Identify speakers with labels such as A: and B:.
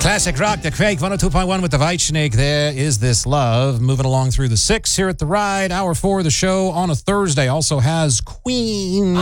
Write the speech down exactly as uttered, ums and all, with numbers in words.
A: Classic rock, the Craig one oh two point one with the Whitesnake. There is This Love. Moving along through the six here at the Ride. Hour four of the show on a Thursday also has Queen.